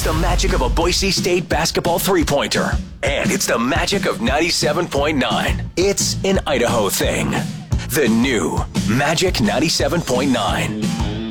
It's the magic of a Boise State basketball three-pointer. And it's the magic of 97.9. It's an Idaho thing. The new Magic 97.9.